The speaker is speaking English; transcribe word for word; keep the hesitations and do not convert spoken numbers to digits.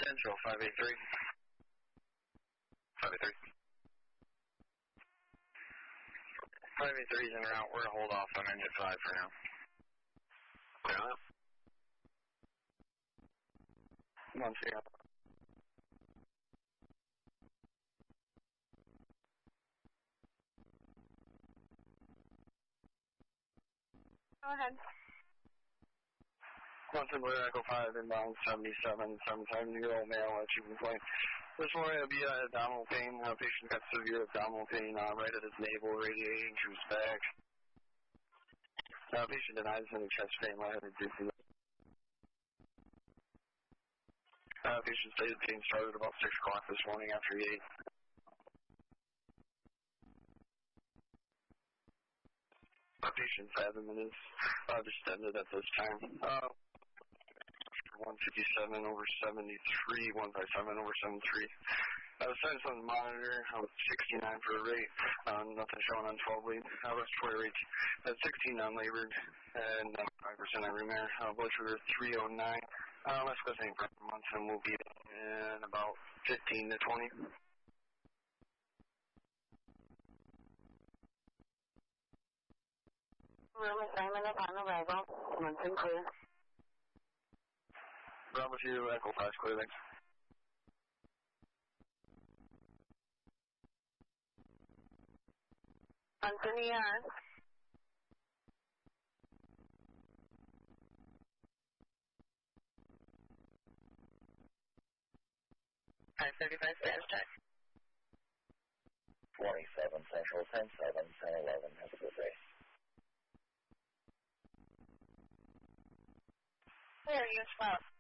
Central, five eight three. five eight three. five eight three is en route. We're going to hold off on engine five for now. Clear on that. one zero. Go ahead. One Sinclair Echo five inbound seventy-seven, seven seven zero, male at Chieftain Point. This morning it'll be uh, abdominal pain. Uh, patient got severe abdominal pain uh, right at his navel, radiating to his back. Uh, patient denies any chest pain, lightheaded dizziness. Uh, patient stated pain started about six o'clock this morning after he ate. Uh, patient's abdomen is uh, distended at this time. Uh, one fifty-seven over seventy-three, one fifty-seven over seventy-three. Uh, science on the monitor, I was sixty-nine for the rate, uh, nothing showing on twelve lead. Uh, respiratory rate at sixteen unlabored, and uh, five percent every mare. Uh, blood sugar three oh nine. Uh, let's go same for months, and we'll be in about fifteen to twenty. Room assignment upon arrival. Munson clear. Bravo two, Echo five, clear, thanks. Munson E R. five thirty-five, status check. twenty-seven Central, ten seven, ten eleven. Have a good day. Where are you as well?